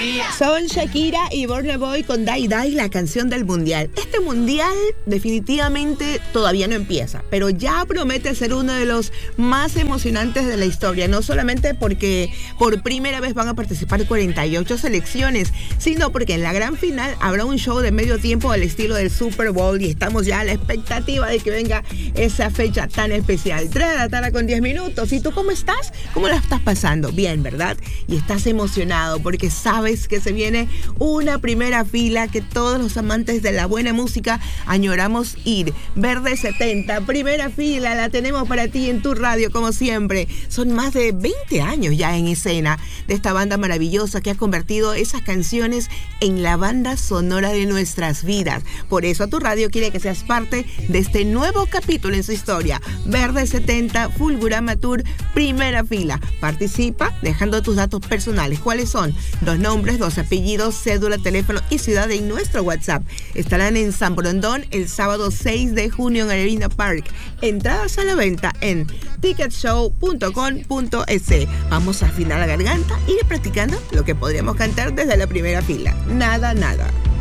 Son Shakira y Burna Boy con Die Die, la canción del mundial. Este mundial definitivamente todavía no empieza, pero ya promete ser uno de los más emocionantes de la historia, no solamente porque por primera vez van a participar 48 selecciones, sino porque en la gran final habrá un show de medio tiempo al estilo del Super Bowl y estamos ya a la expectativa de que venga esa fecha tan especial. 3 de la tarde con 10 minutos. ¿Y tú cómo estás? ¿Cómo la estás pasando? Bien, ¿verdad? Y estás emocionado porque sabes que se viene una primera fila que todos los amantes de la buena música añoramos ir. Verde 70, primera fila, la tenemos para ti en tu radio como siempre. Son más de 20 años ya en escena de esta banda maravillosa que ha convertido esas canciones en la banda sonora de nuestras vidas. Por eso tu radio quiere que seas parte de este nuevo capítulo en su historia. Verde 70, Fulgurama Tour, primera fila. Participa dejando tus datos personales. ¿Cuáles son? 2 nombres, 2 apellidos, cédula, teléfono y ciudad en nuestro WhatsApp. Estarán en San Borondón el sábado 6 de junio en Arena Park. Entradas a la venta en ticketshow.com.es. Vamos a afinar la garganta y ir practicando lo que podríamos cantar desde la primera fila. Nada, nada.